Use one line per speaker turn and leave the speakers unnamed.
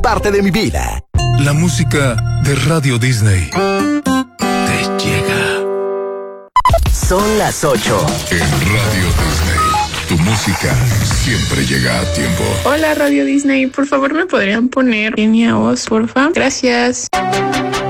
parte de mi vida.
La música de Radio Disney te llega.
Son las 8.
En Radio Disney, tu música siempre llega a tiempo.
Hola Radio Disney, por favor me podrían poner Kenia Oz, porfa. Gracias.